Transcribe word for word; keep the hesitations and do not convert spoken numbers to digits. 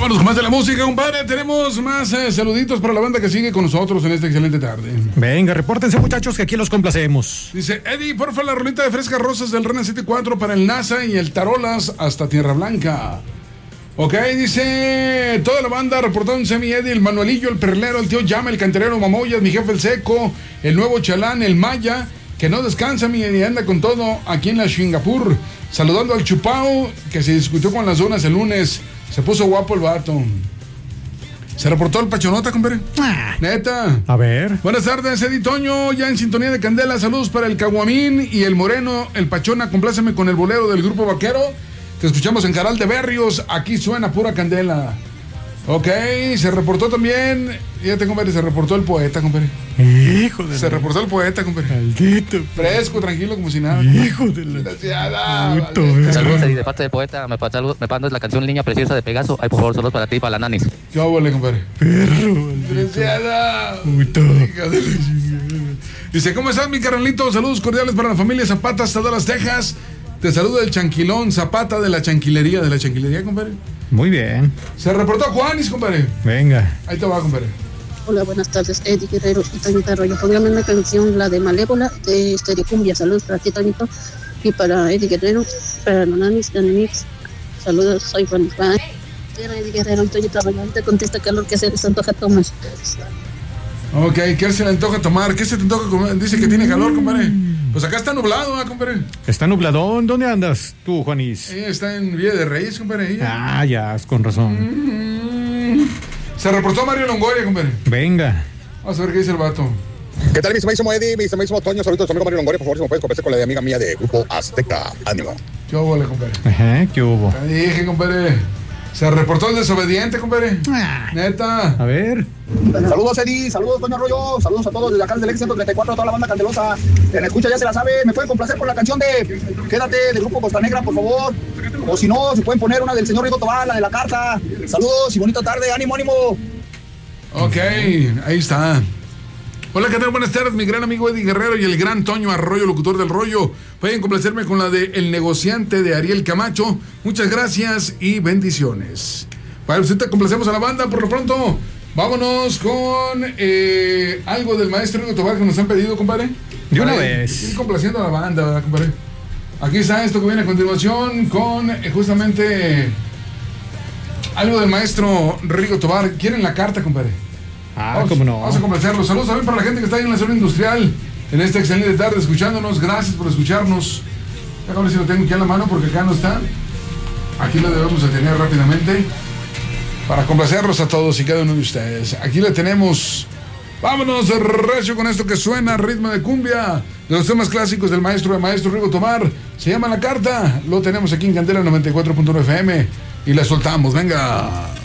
Vámonos con más de la música, compadre. Tenemos más eh, saluditos para la banda que sigue con nosotros en esta excelente tarde. Venga, repórtense, muchachos, que aquí los complacemos. Dice, Eddie, porfa, la rolita de Frescas Rosas del Rena setenta y cuatro para el NASA y el Tarolas hasta Tierra Blanca. Ok, dice toda la banda reportándose, mi Eddie, el Manuelillo, el Perlero, el tío Llama, el Canterero, Mamoyas, mi jefe el Seco, el nuevo Chalán, el Maya, que no descansa, mi Eddie, anda con todo aquí en la Singapur. Saludando al Chupao, que se discutió con las zonas el lunes. Se puso guapo el vato. Se reportó el Pachonota, compadre. Ah, Neta. A ver. Buenas tardes, Eddie Toño, ya en sintonía de Candela. Saludos para el Caguamín y el Moreno, el Pachona. Compláceme con el bolero del Grupo Vaquero. Te escuchamos en Caral de Berrios. Aquí suena pura candela. Ok, se reportó también. Fíjate, compadre, se reportó el poeta, compadre. Hijo de Se la... reportó el poeta, compadre. Maldito. Fresco, tranquilo, como si nada. Hijo de la... Desgraciada, Puto, vale. Saludos, Eddie, de parte del poeta. Me, patas- me mandas la canción Niña Preciosa de Pegaso. Ay, por favor, saludos para ti y para la Nanis. ¿Qué óvole, compadre? Perro, maldito. Desgraciada. Puto. Hija de la chingada. Dice, ¿cómo estás, mi carnalito? Saludos cordiales para la familia Zapata hasta Dallas, Texas. Te saluda el Chanquilón Zapata de la Chanquilería. ¿De la Chanquilería, compadre? Muy bien. Se reportó Juanis, compadre. Venga. Ahí te va, compadre. Hola, buenas tardes, Eddie Guerrero y Toñito Arroyo. Programa una canción, la de Malévola, de Estereocumbia. Saludos para ti, Toñito, y para Eddie Guerrero, para Nonanis, Danenix. Saludos, soy Juan Juan. Eddie Guerrero y Toñito Arroyo. Ahorita contesta calor que se les antoja Tomás. Ok, ¿qué se le antoja tomar? ¿Qué se te antoja comer? Dice que tiene calor, compadre. Pues acá está nublado, ¿eh, compadre? Está nubladón. ¿Dónde andas tú, Juanis? Ella está en Villa de Reyes, compadre. Ella. Ah, ya, con razón. Mm. Se reportó Mario Longoria, compadre. Venga. Vamos a ver qué dice el vato. ¿Qué tal, mi estimadísimo Eddie, mi estimadísimo Toño? Saludos a tu amigo Mario Longoria. Por favor, si me puedes conversar con la de amiga mía de Grupo Azteca. Ánimo. ¿Qué óvole, compadre? Ajá, ¿qué hubo? Te dije, compadre. Se reportó el desobediente, compadre. Ah. Neta. A ver. Saludos, Eddie. Saludos, Toño Arroyo. Saludos a todos desde acá, desde el X ciento treinta y cuatro, a toda la banda candelosa. En escucha ya se la sabe. ¿Me pueden complacer con la canción de Quédate, del Grupo Costa Negra, por favor? O si no, se pueden poner una del señor Rigo Tobar, la de la carta. Saludos y bonita tarde. Ánimo, ánimo. Ok, ahí está. Hola, ¿qué tal? Buenas tardes, mi gran amigo Eddie Guerrero y el gran Toño Arroyo, locutor del rollo. Pueden complacerme con la de El Negociante de Ariel Camacho. Muchas gracias y bendiciones. Para usted te complacemos a la banda. Por lo pronto, vámonos con eh, algo del maestro Rigo Tobar que nos han pedido, compadre. De una Para vez. Ir complaciendo a la banda, ¿verdad, compadre? Aquí está esto que viene a continuación con eh, justamente algo del maestro Rigo Tobar. ¿Quieren la carta, compadre? Ah, Vamos, cómo no. Vamos a complacerlos. Saludos también para la gente que está ahí en la zona industrial en esta excelente tarde escuchándonos. Gracias por escucharnos. Déjame ver si lo tengo aquí a la mano porque acá no está. Aquí lo debemos de tener rápidamente para complacerlos a todos y cada uno de ustedes. Aquí le tenemos. Vámonos recio con esto que suena ritmo de cumbia de los temas clásicos del maestro de maestro Rigo Tobar. Se llama La Carta. Lo tenemos aquí en Candela noventa y cuatro punto nueve F M y la soltamos. Venga.